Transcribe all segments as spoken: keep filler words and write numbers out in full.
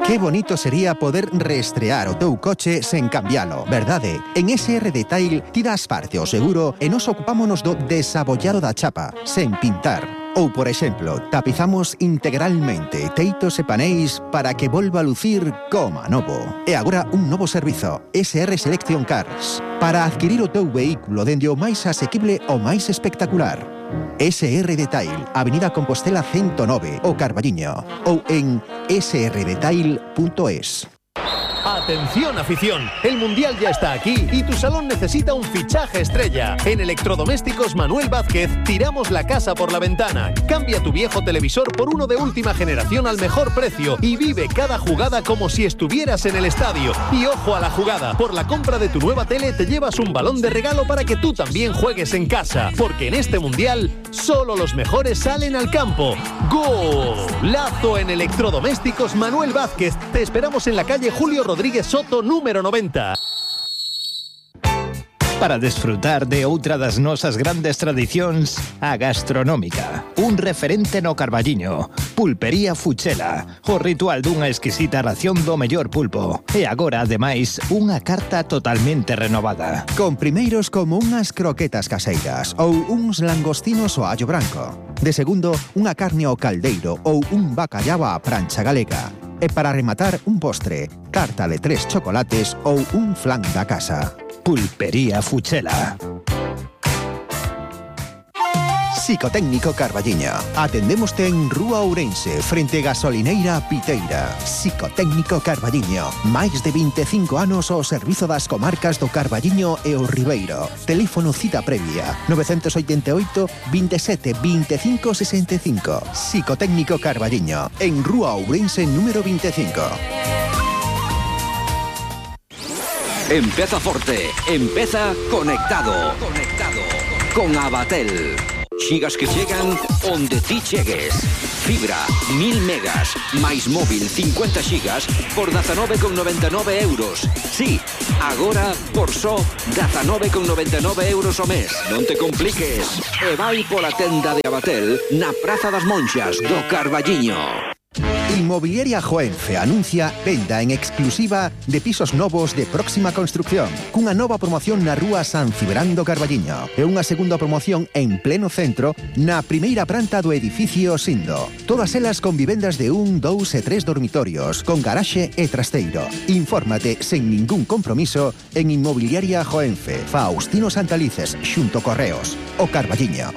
Que bonito sería poder reestrear o teu coche sen cambialo, verdade? En S R Detail ti das parte ao seguro e nos ocupámonos do desabollado da chapa, sen pintar. Ou, por exemplo, tapizamos integralmente teitos e paneis para que volva a lucir como novo. E agora un novo servizo, S R Selection Cars, para adquirir o teu vehículo dende o máis asequible ao máis espectacular. S R Detail, Avenida Compostela ciento nove, o Carballiño, ou en s r detail punto es. Atención afición, el Mundial ya está aquí y tu salón necesita un fichaje estrella. En Electrodomésticos Manuel Vázquez tiramos la casa por la ventana. Cambia tu viejo televisor por uno de última generación al mejor precio y vive cada jugada como si estuvieras en el estadio. Y ojo a la jugada, por la compra de tu nueva tele te llevas un balón de regalo para que tú también juegues en casa. Porque en este Mundial solo los mejores salen al campo. ¡Golazo en Electrodomésticos Manuel Vázquez! Te esperamos en la calle Julio Rodríguez Soto número noventa. Para desfrutar de outra das nosas grandes tradicións, a gastronómica. Un referente no Carballiño. Pulpería Fuchela. O ritual dunha exquisita ración do mellor pulpo. E agora, ademais, unha carta totalmente renovada. Con primeiros como unhas croquetas caseiras ou uns langostinos ao allo branco. De segundo, unha carne ao caldeiro ou un bacallao á prancha galega. E para rematar, un postre, tarta de tres chocolates ou un flan da casa. Pulpería Fuchela. Psicotécnico Carballiño. Atendémoste en Rúa Ourense, frente Gasolineira Piteira. Psicotécnico Carballiño. Máis de vinte e cinco anos ao servizo das comarcas do Carballiño e o Ribeiro. Teléfono cita previa nove oito oito, veintisiete, veinticinco sesenta y cinco. Psicotécnico Carballiño. En Rúa Ourense número veinticinco. Empeza forte, empeza conectado. Conectado con Abatel. Xigas que chegan onde ti chegues. Fibra, mil megas, máis móvil cincuenta xigas por dezanove con noventa e nove euros. Sí, agora por só dezanove con noventa e nove euros ao mes. Non te compliques. E vai pola tenda de Abatel na Praza das Monxas do Carballiño. Inmobiliaria Joenfe anuncia venda en exclusiva de pisos novos de próxima construcción, cunha nova promoción na rúa San Cibrán do Carballiño e unha segunda promoción en pleno centro na primeira planta do edificio Sindo. Todas elas con vivendas de un, dous e tres dormitorios, con garaxe e trasteiro. Infórmate sen ningún compromiso en Inmobiliaria Joenfe, Faustino Santalices, xunto Correos, o Carballiño.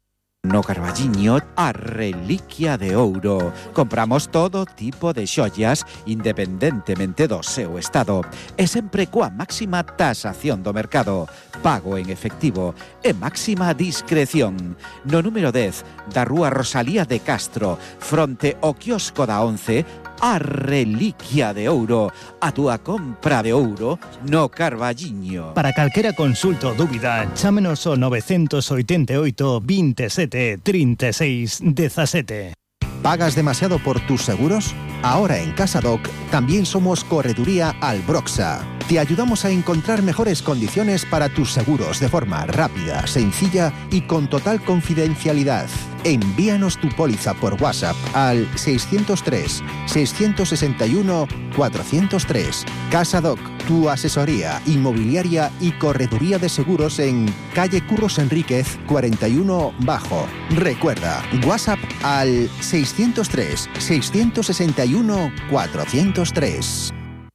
No Carballiño, a reliquia de ouro. Compramos todo tipo de xoias independentemente do seu estado e sempre coa máxima tasación do mercado, pago en efectivo e máxima discreción. No número dez da rúa Rosalía de Castro, fronte ao quiosco da once, a reliquia de ouro, a túa compra de ouro no Carballiño. Para calquera consulta ou dúbida, chámenos ao nove oito oito, veintisiete, treinta e seis, dezasete. ¿Pagas demasiado por tus seguros? Ahora en Casadoc también somos Correduría Albroxa. Te ayudamos a encontrar mejores condiciones para tus seguros de forma rápida, sencilla y con total confidencialidad. Envíanos tu póliza por WhatsApp al seiscientos tres, seiscientos sesenta y uno, cuatrocientos tres. Casadoc, tu asesoría inmobiliaria y correduría de seguros en calle Curros Enríquez cuarenta y uno Bajo. Recuerda, WhatsApp al seiscientos tres, seiscientos sesenta y uno, cuatrocientos tres.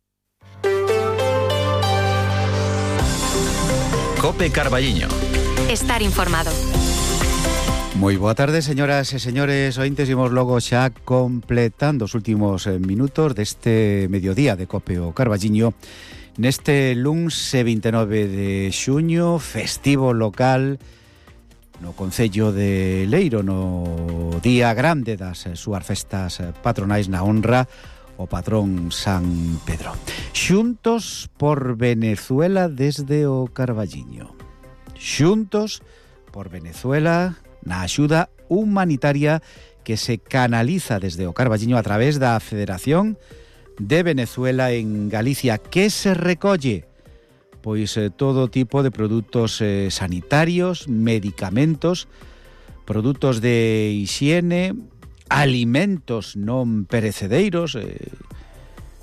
Cope Carballiño. Estar informado. Moi boa tarde, señoras e señores ointes. Imos logo xa completando os últimos minutos deste mediodía de Cope o Carballiño neste luns vinte e nove de xuño, festivo local no Concello de Leiro, no día grande das súas festas patronais na honra o patrón San Pedro. Xuntos por Venezuela desde o Carballiño. Xuntos por Venezuela na axuda humanitaria que se canaliza desde o Carballiño a través da Federación de Venezuela en Galicia, que se recolle pois eh, todo tipo de produtos eh, sanitarios, medicamentos, produtos de hixiene, alimentos non perecedeiros, eh,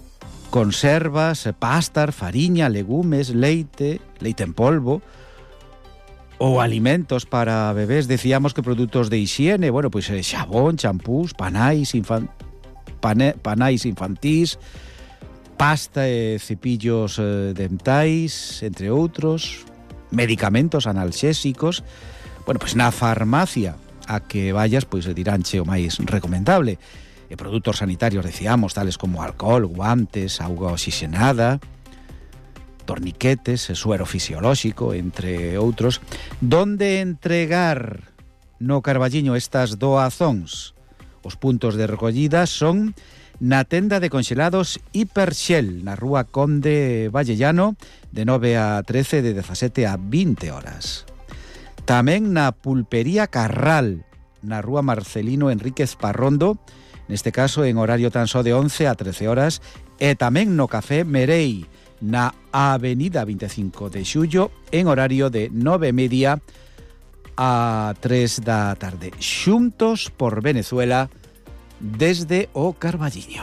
conservas, pastas, fariña, legumes, leite, leite en polvo ou alimentos para bebés. Decíamos que produtos de higiene, bueno, pois pues, xabón, champús, panais, infan, pane, panais infantís, pasta e cepillos eh, dentais, entre outros, medicamentos analxésicos. Bueno, pois pues, na farmacia a que vayas, pois pues, diránche o máis recomendable. E produtos sanitarios, decíamos, tales como alcohol, guantes, auga oxigenada, torniquetes, suero fisiolóxico, entre outros. Donde entregar no Carballiño estas doazóns? Os puntos de recollida son na tenda de conxelados Hiperxel, na rúa Conde Vallellano, de nove a trece, de dezasete a vinte horas. Tamén na pulpería Carral, na rúa Marcelino Enríquez Parrondo, neste caso en horario tan só de once a trece horas, e tamén no Café Merei, na avenida veinticinco de xullo, en horario de nove e media a tres da tarde. Xuntos por Venezuela, desde o Carballiño.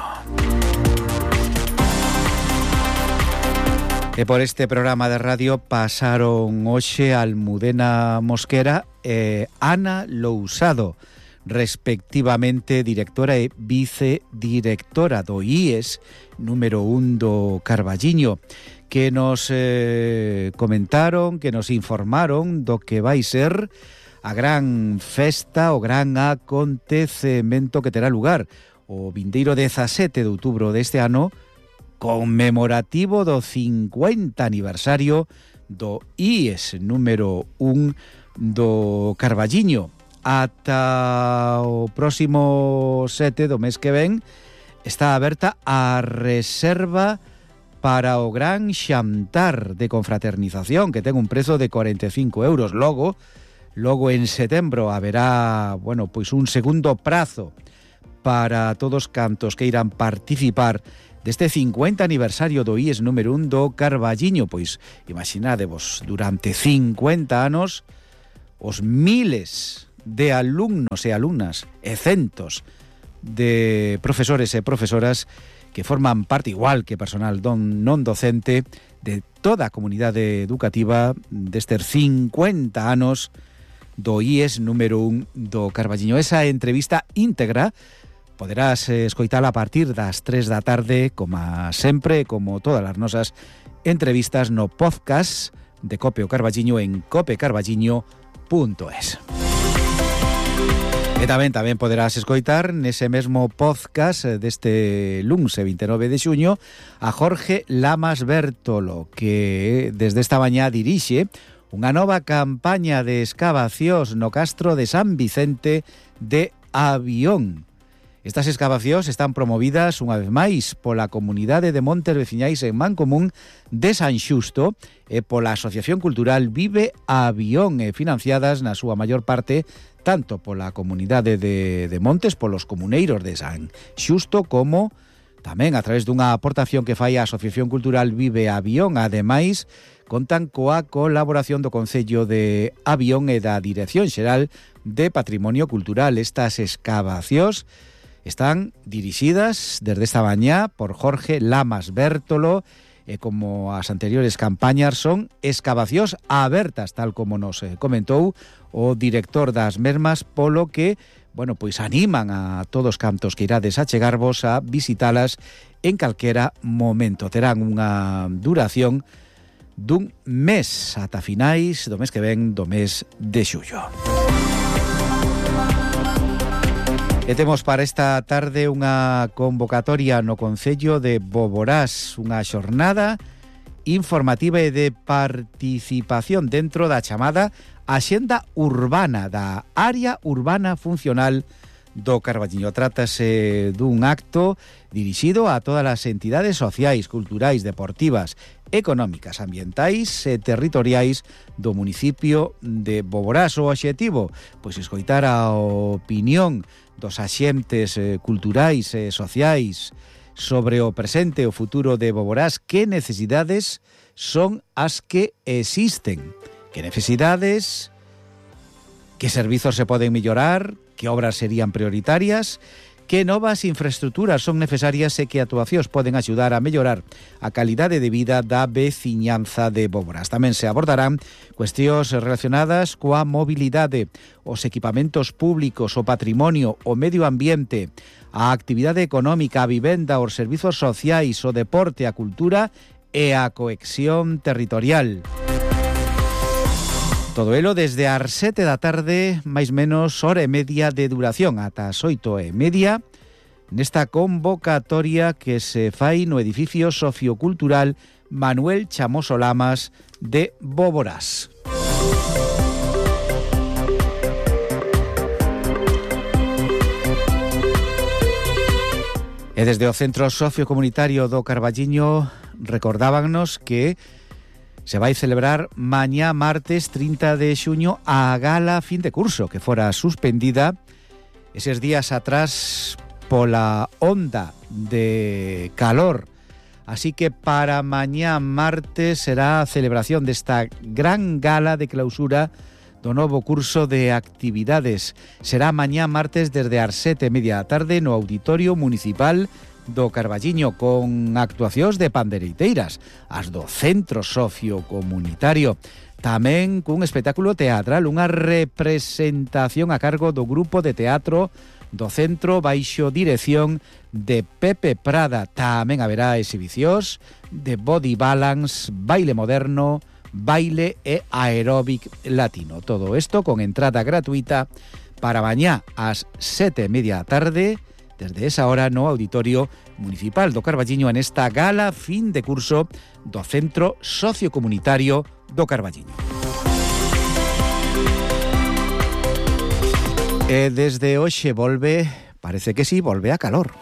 E por este programa de radio pasaron hoxe Almudena Mosquera e Ana Lousado, respectivamente directora e vicedirectora do I E S número un do Carballiño, que nos eh, comentaron, que nos informaron do que vai ser a gran festa, o gran acontecemento que terá lugar o vindeiro dezasete de outubro deste ano, conmemorativo do cincuenta aniversario do I E S número un do Carballiño. Ata o próximo sete do mes que ven está aberta a reserva para o gran xantar de confraternización, que ten un prezo de cuarenta e cinco euros. Logo, logo en setembro haberá, bueno, pois un segundo prazo para todos cantos que irán participar deste cincuenta aniversario do I E S número un do Carballiño. Pois imaginadevos, durante cincuenta anos, os miles de alumnos e alumnas e centos de profesores e profesoras que forman parte, igual que personal don, non docente, de toda a comunidade educativa destes cincuenta anos do I E S número un do Carballiño. Esa entrevista íntegra poderás escoitala a partir das tres da tarde, como sempre, como todas as nosas entrevistas no podcast de Cope o Carballiño en cope carballiño punto es. E tamén tamén poderás escoitar nese mesmo podcast deste luns vinte e nove de xuño a Jorge Lamas Bertolo, que desde esta mañá dirixe unha nova campaña de escavacións no castro de San Vicente de Avión. Estas escavacións están promovidas unha vez máis pola Comunidade de Montes Veciñais en Mancomún de San Xusto e pola Asociación Cultural Vive Avión, e financiadas na súa maior parte tanto pola Comunidade de, de Montes, polos comuneiros de San Xusto, como tamén a través dunha aportación que fai a Asociación Cultural Vive Avión. Ademais, contan coa colaboración do Concello de Avión e da Dirección Xeral de Patrimonio Cultural. Estas escavacións están dirixidas desde esta mañá por Jorge Lamas Bertolo, e como as anteriores campañas son escavacións abertas, tal como nos comentou o director das mesmas, polo que, bueno, pois animan a todos cantos que irades a chegarvos a visitalas en calquera momento. Terán unha duración dun mes ata finais do mes que ven, do mes de xullo. E temos para esta tarde unha convocatoria no Concello de Boborás, unha xornada informativa e de participación dentro da chamada Axenda Urbana, da Área Urbana Funcional do Carballiño. Trátase dun acto dirixido a todas as entidades sociais, culturais, deportivas, económicas, ambientais e territoriais do municipio de Boborás. O obxectivo, pois escoitar a opinión dos axentes eh, culturais e sociais sobre o presente e o futuro de Boborás. Que necesidades son as que existen? Que necesidades, que servizos se poden mellorar, que obras serían prioritarias, que novas infraestructuras son necesarias e que actuacións poden axudar a mellorar a calidade de vida da veciñanza de Bóboras. Tamén se abordarán cuestións relacionadas coa mobilidade, os equipamentos públicos, o patrimonio, o medio ambiente, a actividade económica, a vivenda, os servizos sociais, o deporte, a cultura e a cohesión territorial. Todo elo desde as sete da tarde, máis menos hora e media de duración, ata as oito e media, nesta convocatoria que se fai no edificio sociocultural Manuel Chamoso Lamas de Bóboras. E desde o Centro Sociocomunitario do Carballiño recordábanos que se vai celebrar mañá martes trinta de xuño a gala fin de curso, que fora suspendida eses días atrás pola onda de calor. Así que para mañá martes será a celebración desta gran gala de clausura do novo curso de actividades. Será mañá martes desde as sete e media da tarde no Auditorio Municipal do Carballiño, con actuacións de pandereiteiras, as do Centro Sociocomunitario. Tamén cun espectáculo teatral, unha representación a cargo do grupo de teatro do Centro baixo dirección de Pepe Prada. Tamén haberá exhibicións de body balance, baile moderno, baile e aeróbic latino. Todo isto con entrada gratuita para mañá ás sete e media da tarde, desde esa hora no Auditorio Municipal do Carballiño, en esta gala fin de curso do Centro Sociocomunitario do Carballiño. E desde hoxe volve, parece que sí, volve a calor.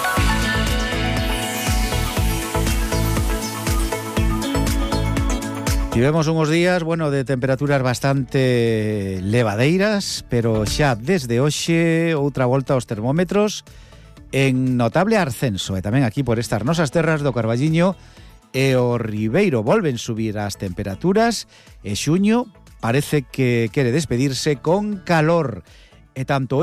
Tivemos uns días, bueno, de temperaturas bastante levadeiras, pero xa desde hoxe outra volta aos termómetros en notable ascenso, e tamén aquí por estas nosas terras do Carballiño e o Ribeiro volven subir as temperaturas, e xuño parece que quere despedirse con calor, e tanto